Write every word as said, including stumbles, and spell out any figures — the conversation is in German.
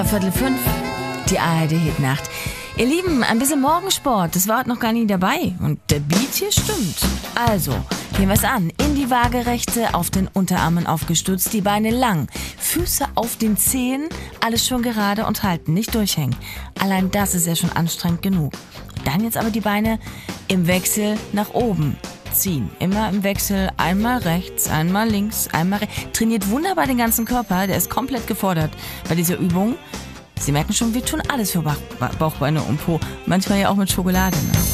Viertel fünf, die A R D-Hitnacht. Ihr Lieben, ein bisschen Morgensport, das war heute noch gar nie dabei. Und der Beat hier stimmt. Also, gehen wir es an. In die Waagerechte, auf den Unterarmen aufgestützt, die Beine lang, Füße auf den Zehen, alles schon gerade und halten, nicht durchhängen. Allein das ist ja schon anstrengend genug. Dann jetzt aber die Beine im Wechsel nach oben ziehen. Immer im Wechsel, einmal rechts, einmal links, einmal rechts. Trainiert wunderbar den ganzen Körper, der ist komplett gefordert bei dieser Übung. Sie merken schon, wir tun alles für Bauch, Bauchbeine und Po. Manchmal ja auch mit Schokolade. Ne?